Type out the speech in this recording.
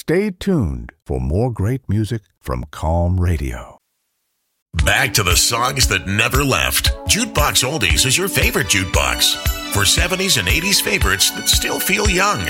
Stay tuned for more great music from Calm Radio. Back to the songs that never left. Jukebox Oldies is your favorite jukebox. For 70s and 80s favorites that still feel young.